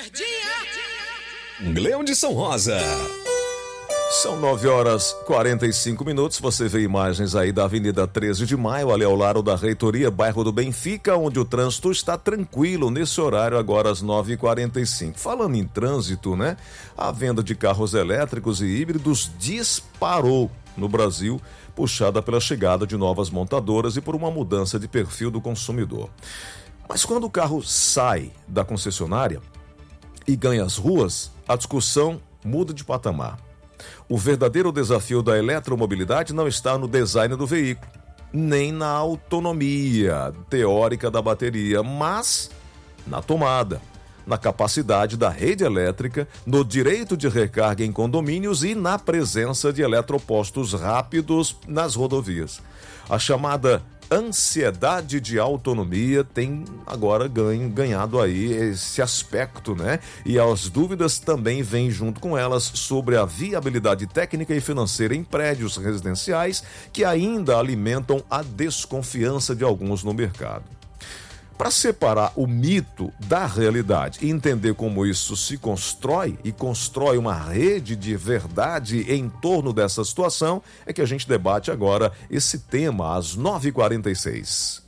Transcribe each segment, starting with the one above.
Leão de São Rosa. São 9h45. Você vê imagens aí da Avenida 13 de Maio, ali ao lado da Reitoria, bairro do Benfica, onde o trânsito está tranquilo nesse horário, agora às 9h45. Falando em trânsito, né? A venda de carros elétricos e híbridos disparou no Brasil, puxada pela chegada de novas montadoras e por uma mudança de perfil do consumidor. Mas quando o carro sai da concessionária e ganha as ruas, a discussão muda de patamar. O verdadeiro desafio da eletromobilidade não está no design do veículo, nem na autonomia teórica da bateria, mas na tomada, na capacidade da rede elétrica, no direito de recarga em condomínios e na presença de eletropostos rápidos nas rodovias. A chamada ansiedade de autonomia tem agora ganhado aí esse aspecto, né? E as dúvidas também vêm junto com elas sobre a viabilidade técnica e financeira em prédios residenciais que ainda alimentam a desconfiança de alguns no mercado. Para separar o mito da realidade e entender como isso se constrói e constrói uma rede de verdade em torno dessa situação, é que a gente debate agora esse tema às 9h46.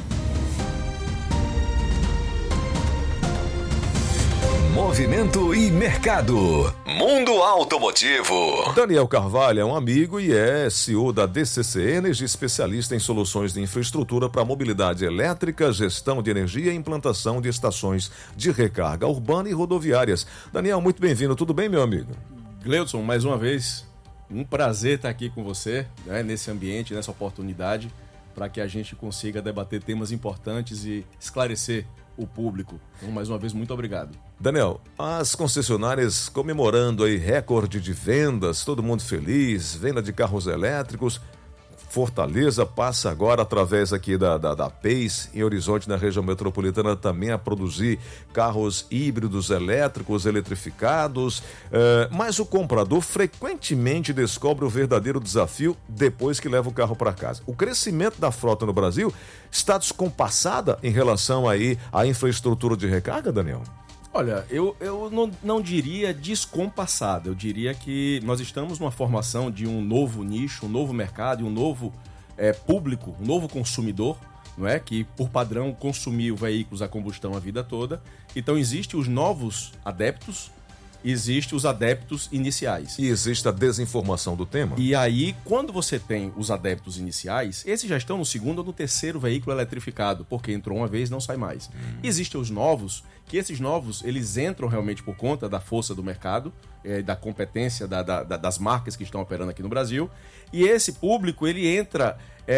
Movimento e mercado. Mundo Automotivo. Daniel Carvalho é um amigo e é CEO da DCC Energy, especialista em soluções de infraestrutura para mobilidade elétrica, gestão de energia e implantação de estações de recarga urbana e rodoviárias. Daniel, muito bem-vindo. Tudo bem, meu amigo? Gleudson, mais uma vez, um prazer estar aqui com você, né, nesse ambiente, nessa oportunidade, para que a gente consiga debater temas importantes e esclarecer o público. Então, mais uma vez, muito obrigado. Daniel, as concessionárias comemorando aí recorde de vendas, todo mundo feliz, venda de carros elétricos. Fortaleza passa agora, através aqui da PACE, em Horizonte, na região metropolitana, também a produzir carros híbridos elétricos, eletrificados. Mas o comprador frequentemente descobre o verdadeiro desafio depois que leva o carro para casa. O crescimento da frota no Brasil está descompassada em relação aí à infraestrutura de recarga, Daniel? Olha, eu não diria descompassado, eu diria que nós estamos numa formação de um novo nicho, um novo mercado e um novo público, um novo consumidor, não é? Que por padrão consumiu veículos a combustão a vida toda. Então existem os novos adeptos, existem os adeptos iniciais. E existe a desinformação do tema? E aí, quando você tem os adeptos iniciais, esses já estão no segundo ou no terceiro veículo eletrificado, porque entrou uma vez e não sai mais. Existem os novos, que esses novos, eles entram realmente por conta da força do mercado, da competência das marcas que estão operando aqui no Brasil, e esse público, ele entra,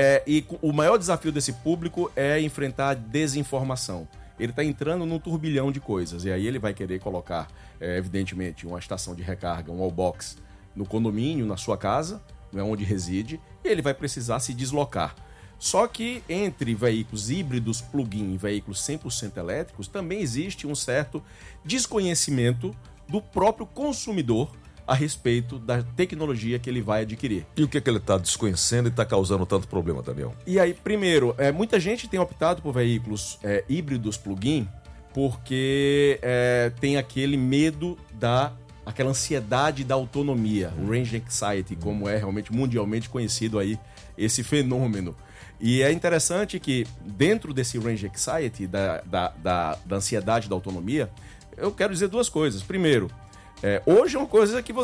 e o maior desafio desse público é enfrentar a desinformação. Ele está entrando num turbilhão de coisas, e aí ele vai querer colocar, evidentemente, uma estação de recarga, um wallbox no condomínio, na sua casa, não é onde reside, e ele vai precisar se deslocar. Só que entre veículos híbridos plug-in e veículos 100% elétricos, também existe um certo desconhecimento do próprio consumidor a respeito da tecnologia que ele vai adquirir. E o que ele está desconhecendo e está causando tanto problema, Daniel? E aí, primeiro, muita gente tem optado por veículos híbridos plug-in porque tem aquele medo aquela ansiedade da autonomia, o range anxiety, como é realmente mundialmente conhecido aí esse fenômeno. E é interessante que dentro desse range anxiety, da ansiedade da autonomia, eu quero dizer duas coisas. Primeiro, hoje é uma coisa que